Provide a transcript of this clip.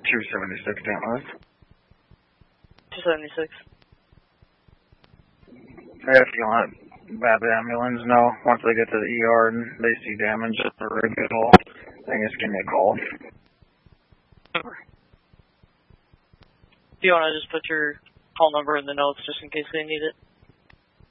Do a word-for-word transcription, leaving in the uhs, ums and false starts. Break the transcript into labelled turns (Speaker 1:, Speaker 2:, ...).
Speaker 1: two seventy-six, Dent West.
Speaker 2: two seventy-six.
Speaker 1: I have to let bad ambulance know once they get to the E R and they see damage at the rig at all. They just give me a call.
Speaker 2: Do you want to just put your call number in the notes just in case they need it?